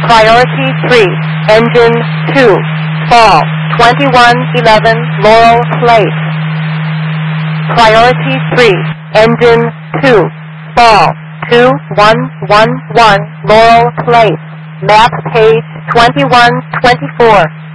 Priority 3, Engine 2, fall, 2111 Laurel Place. Priority 3, Engine 2, fall, 2111 Laurel Place. Map page 2124.